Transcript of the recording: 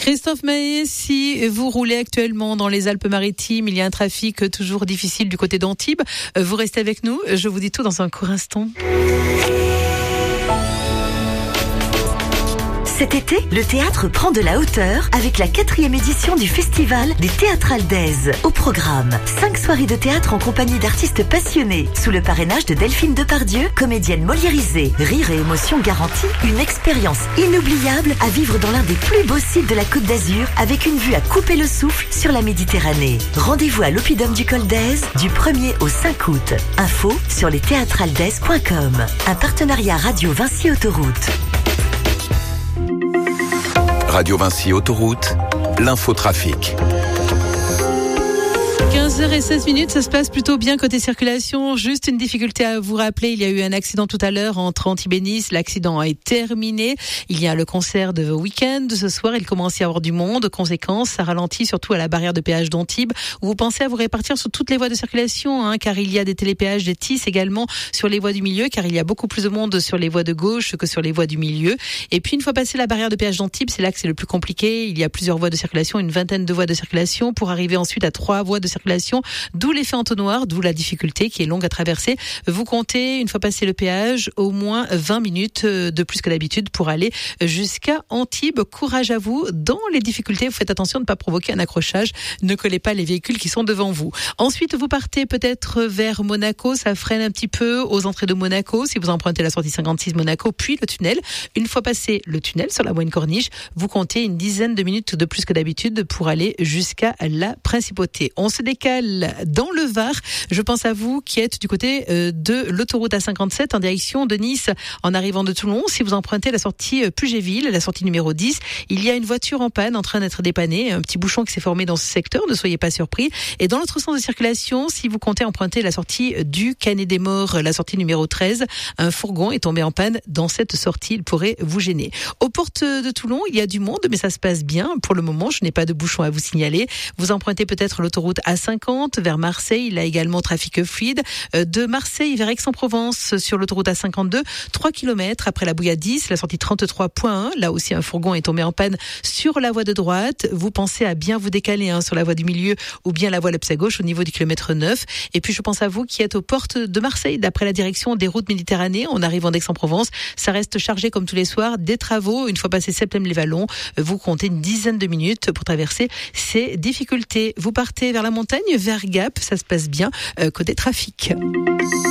Christophe Mahé, si vous roulez actuellement dans les Alpes-Maritimes, il y a un trafic toujours difficile du côté d'Antibes. Vous restez avec nous, je vous dis tout dans un court instant. Cet été, le théâtre prend de la hauteur avec la 4e édition du Festival des Théâtrales d'Aise. Au programme, 5 soirées de théâtre en compagnie d'artistes passionnés. Sous le parrainage de Delphine Depardieu, comédienne moliérisée. Rire et émotion garantie, une expérience inoubliable à vivre dans l'un des plus beaux sites de la Côte d'Azur avec une vue à couper le souffle sur la Méditerranée. Rendez-vous à l'Oppidum du Col d'Aise du 1er au 5 août. Info sur lesthéatralesdaise.com. Un partenariat Radio Vinci Autoroute. Radio Vinci Autoroute, l'infotrafic. 15h16, ça se passe plutôt bien côté circulation. Juste une difficulté à vous rappeler, il y a eu un accident tout à l'heure entre Antibes et Nice. L'accident est terminé. Il y a le concert de week-end ce soir. Il commence à y avoir du monde. Conséquence, ça ralentit surtout à la barrière de péage d'Antibes où vous pensez à vous répartir sur toutes les voies de circulation, car il y a des télépéages de TIS également sur les voies du milieu, car il y a beaucoup plus de monde sur les voies de gauche que sur les voies du milieu. Et puis une fois passé la barrière de péage d'Antibes, c'est là que c'est le plus compliqué. Il y a plusieurs voies de circulation, une vingtaine de voies de circulation pour arriver ensuite à 3 voies de circulation. D'où l'effet entonnoir, d'où la difficulté qui est longue à traverser. Vous comptez, une fois passé le péage, au moins 20 minutes de plus que d'habitude pour aller jusqu'à Antibes. Courage à vous. Dans les difficultés, vous faites attention de ne pas provoquer un accrochage. Ne collez pas les véhicules qui sont devant vous. Ensuite, vous partez peut-être vers Monaco. Ça freine un petit peu aux entrées de Monaco. Si vous empruntez la sortie 56 Monaco, puis le tunnel. Une fois passé le tunnel sur la Moine Corniche, vous comptez une dizaine de minutes de plus que d'habitude pour aller jusqu'à la Principauté. On se décale dans le Var. Je pense à vous qui êtes du côté de l'autoroute A57 en direction de Nice en arrivant de Toulon. Si vous empruntez la sortie Puget-Ville, la sortie numéro 10, il y a une voiture en panne en train d'être dépannée. Un petit bouchon qui s'est formé dans ce secteur, ne soyez pas surpris. Et dans l'autre sens de circulation, si vous comptez emprunter la sortie du Canet des Morts, la sortie numéro 13, un fourgon est tombé en panne dans cette sortie. Il pourrait vous gêner. Aux portes de Toulon, il y a du monde, mais ça se passe bien. Pour le moment, je n'ai pas de bouchon à vous signaler. Vous empruntez peut-être l'autoroute A50 vers Marseille. Il y a également trafic fluide. De Marseille vers Aix-en-Provence sur l'autoroute A52, 3 km après la Bouillade 10, la sortie 33.1. Là aussi, un fourgon est tombé en panne sur la voie de droite. Vous pensez à bien vous décaler sur la voie du milieu ou bien la voie à gauche au niveau du kilomètre 9. Et puis, je pense à vous qui êtes aux portes de Marseille, d'après la direction des routes Méditerranée, en arrivant d'Aix-en-Provence. Ça reste chargé comme tous les soirs. Des travaux. Une fois passé Septem-les-Vallons, vous comptez une dizaine de minutes pour traverser ces difficultés. Vous partez vers la montagne, vers Gap. Ça se passe bien côté trafic.